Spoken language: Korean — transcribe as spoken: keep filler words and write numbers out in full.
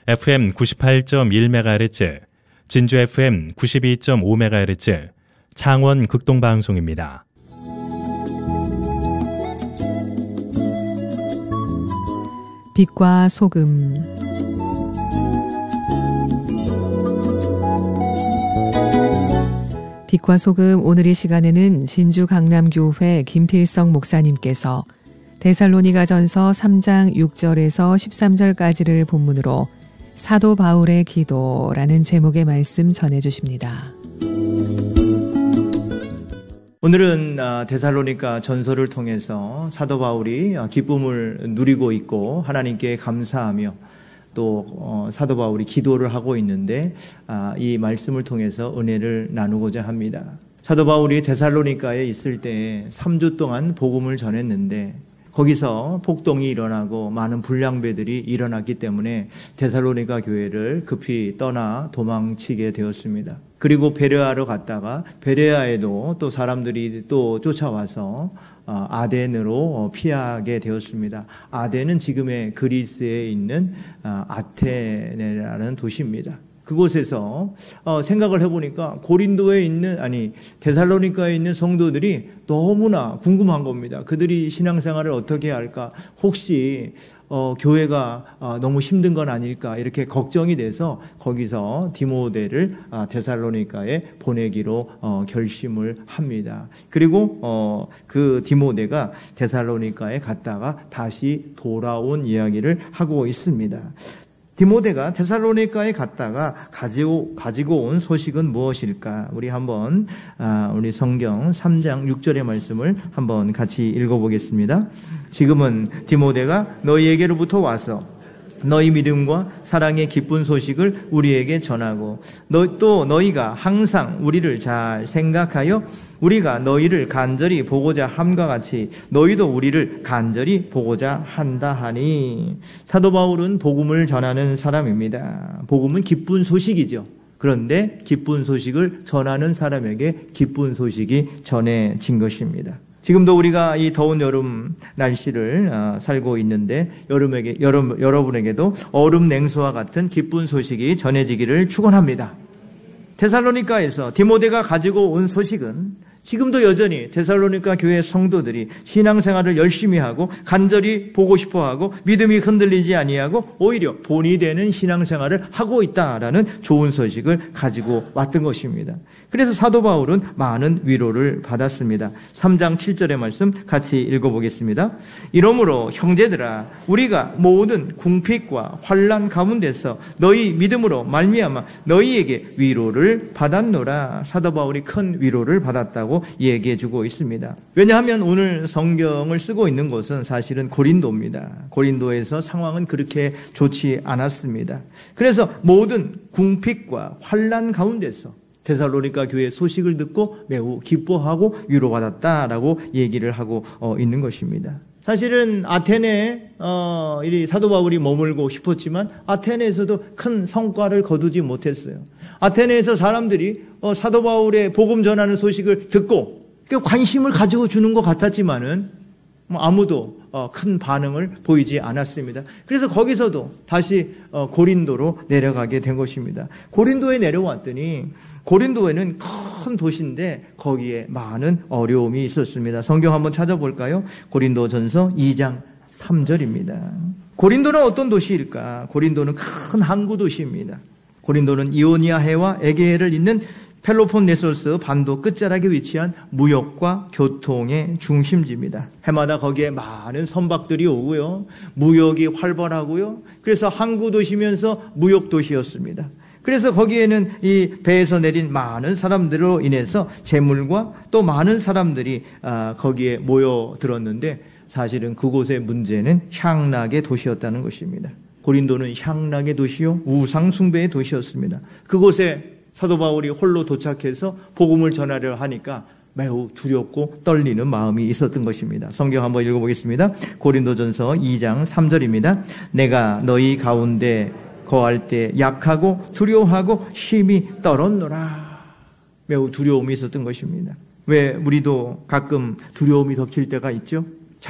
에프엠 구십팔 점 일 메가헤르츠, 진주 에프엠 구십이 점 오 메가헤르츠, 창원 극동방송입니다. 빛과 소금. 빛과 소금, 오늘 이 시간에는 진주 강남교회 김필성 목사님께서 데살로니가전서 삼 장 육 절에서 십삼 절까지를 본문으로 사도 바울의 기도라는 제목의 말씀 전해주십니다. 오늘은 데살로니가 전서를 통해서 사도 바울이 기쁨을 누리고 있고 하나님께 감사하며 또 사도 바울이 기도를 하고 있는데 이 말씀을 통해서 은혜를 나누고자 합니다. 사도 바울이 데살로니가에 있을 때 삼 주 동안 복음을 전했는데 거기서 폭동이 일어나고 많은 불량배들이 일어났기 때문에 데살로니가 교회를 급히 떠나 도망치게 되었습니다. 그리고 베레아로 갔다가 베레아에도 또 사람들이 또 쫓아와서 아덴으로 피하게 되었습니다. 아덴은 지금의 그리스에 있는 아테네라는 도시입니다. 그곳에서 어, 생각을 해보니까 고린도에 있는 아니 데살로니가에 있는 성도들이 너무나 궁금한 겁니다. 그들이 신앙생활을 어떻게 할까? 혹시 어, 교회가 어, 너무 힘든 건 아닐까? 이렇게 걱정이 돼서 거기서 디모데를 아, 데살로니가에 보내기로 어, 결심을 합니다. 그리고 어, 그 디모데가 데살로니가에 갔다가 다시 돌아온 이야기를 하고 있습니다. 디모데가 데살로니가에 갔다가 가지고, 가지고 온 소식은 무엇일까? 우리 한번 아, 우리 성경 삼 장 육 절의 말씀을 한번 같이 읽어보겠습니다. 지금은 디모데가 너희에게로부터 와서 너희 믿음과 사랑의 기쁜 소식을 우리에게 전하고 너, 또 너희가 항상 우리를 잘 생각하여 우리가 너희를 간절히 보고자 함과 같이 너희도 우리를 간절히 보고자 한다 하니. 사도 바울은 복음을 전하는 사람입니다. 복음은 기쁜 소식이죠. 그런데 기쁜 소식을 전하는 사람에게 기쁜 소식이 전해진 것입니다. 지금도 우리가 이 더운 여름 날씨를 살고 있는데 여름에게, 여름, 여러분에게도 얼음 냉수와 같은 기쁜 소식이 전해지기를 축원합니다. 데살로니가에서 디모데가 가지고 온 소식은 지금도 여전히 데살로니가 교회 성도들이 신앙생활을 열심히 하고 간절히 보고 싶어하고 믿음이 흔들리지 아니하고 오히려 본이 되는 신앙생활을 하고 있다라는 좋은 소식을 가지고 왔던 것입니다. 그래서 사도 바울은 많은 위로를 받았습니다. 삼 장 칠 절의 말씀 같이 읽어보겠습니다. 이러므로 형제들아 우리가 모든 궁핍과 환난 가운데서 너희 믿음으로 말미암아 너희에게 위로를 받았노라. 사도 바울이 큰 위로를 받았다고 얘기해주고 있습니다. 왜냐하면 오늘 성경을 쓰고 있는 곳은 사실은 고린도입니다. 고린도에서 상황은 그렇게 좋지 않았습니다. 그래서 모든 궁핍과 환난 가운데서 데살로니가 교회 소식을 듣고 매우 기뻐하고 위로받았다라고 얘기를 하고 어, 있는 것입니다. 사실은 아테네에 어, 이 사도 바울이 머물고 싶었지만 아테네에서도 큰 성과를 거두지 못했어요. 아테네에서 사람들이 어, 사도 바울의 복음 전하는 소식을 듣고 관심을 가지고 주는 것 같았지만은 뭐 아무도 어, 큰 반응을 보이지 않았습니다. 그래서 거기서도 다시 어, 고린도로 내려가게 된 것입니다. 고린도에 내려왔더니 고린도에는 큰 도시인데 거기에 많은 어려움이 있었습니다. 성경 한번 찾아볼까요? 고린도전서 이 장 삼 절입니다. 고린도는 어떤 도시일까? 고린도는 큰 항구 도시입니다. 고린도는 이오니아 해와 에게해를 잇는 펠로폰네소스 반도 끝자락에 위치한 무역과 교통의 중심지입니다. 해마다 거기에 많은 선박들이 오고요. 무역이 활발하고요. 그래서 항구 도시면서 무역 도시였습니다. 그래서 거기에는 이 배에서 내린 많은 사람들로 인해서 재물과 또 많은 사람들이 거기에 모여들었는데 사실은 그곳의 문제는 향락의 도시였다는 것입니다. 고린도는 향락의 도시요 우상숭배의 도시였습니다. 그곳에 사도 바울이 홀로 도착해서 복음을 전하려 하니까 매우 두렵고 떨리는 마음이 있었던 것입니다. 성경 한번 읽어보겠습니다. 고린도전서 이 장 삼 절입니다. 내가 너희 가운데 거할 때 약하고 두려워하고 힘이 떨었노라. 매우 두려움이 있었던 것입니다. 왜 우리도 가끔 두려움이 덮칠 때가 있죠?